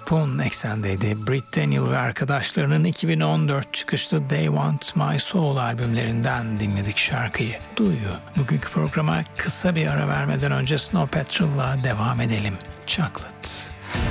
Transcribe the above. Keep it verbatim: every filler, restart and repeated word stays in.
Spoon eksendeydi. Britt Daniel ve arkadaşlarının iki bin on dört çıkışlı They Want My Soul albümlerinden dinledik şarkıyı. Do You. Bugünkü programa kısa bir ara vermeden önce Snow Patrol'la devam edelim. Chocolate.